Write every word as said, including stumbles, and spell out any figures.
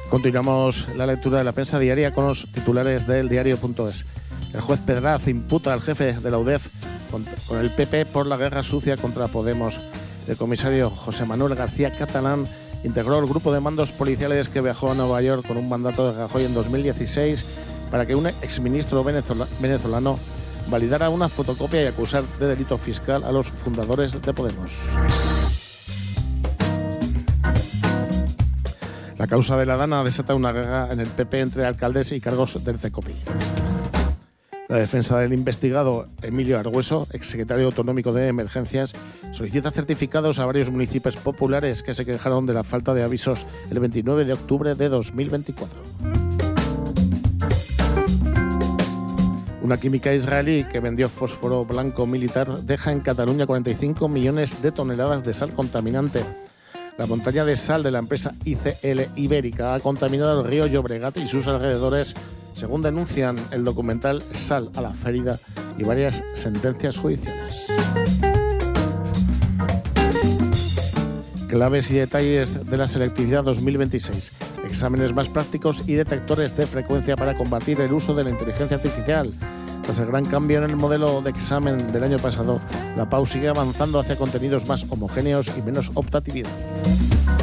Continuamos la lectura de la prensa diaria con los titulares del diario punto es. El juez Pedraz imputa al jefe de la U D E F con, con el P P por la guerra sucia contra Podemos. El comisario José Manuel García Catalán integró el grupo de mandos policiales que viajó a Nueva York con un mandato de Rajoy en dos mil dieciséis para que un exministro venezola, venezolano validara una fotocopia y acusar de delito fiscal a los fundadores de Podemos. La causa de la Dana desata una guerra en el P P entre alcaldes y cargos del CECOPI. La defensa del investigado Emilio Argüeso, exsecretario autonómico de Emergencias, solicita certificados a varios municipios populares que se quejaron de la falta de avisos el veintinueve de octubre de dos mil veinticuatro. Una química israelí que vendió fósforo blanco militar deja en Cataluña cuarenta y cinco millones de toneladas de sal contaminante. La montaña de sal de la empresa I C L Ibérica ha contaminado el río Llobregat y sus alrededores, según denuncian el documental Sal a la Ferida y varias sentencias judiciales. Claves y detalles de la selectividad dos mil veintiséis. Exámenes más prácticos y detectores de frecuencia para combatir el uso de la inteligencia artificial. Tras el gran cambio en el modelo de examen del año pasado, la P A U sigue avanzando hacia contenidos más homogéneos y menos optatividad.